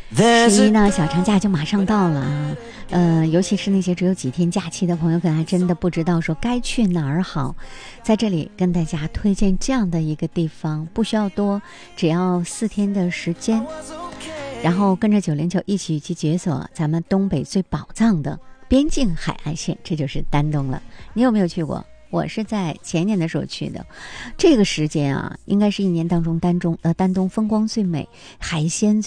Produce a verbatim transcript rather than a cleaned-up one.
十一呢，小长假就马上到了啊，呃，尤其是那些只有几天假期的朋友，可能还真的不知道说该去哪儿好。在这里跟大家推荐这样的一个地方，不需要多，只要四天的时间，然后跟着九零九一起去解锁咱们东北最宝藏的边境海岸线，这就是丹东了。你有没有去过？我是在前年的时候去的，这个时间啊，应该是一年当中丹中呃丹东风光最美，海鲜